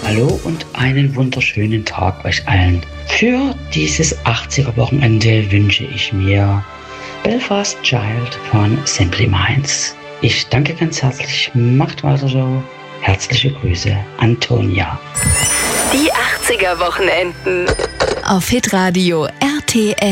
Hallo und einen wunderschönen Tag euch allen. Für dieses 80er-Wochenende wünsche ich mir Belfast Child von Simply Minds. Ich danke ganz herzlich, macht weiter so. Herzliche Grüße, Antonia. Die 80er-Wochenenden auf Hitradio RTL.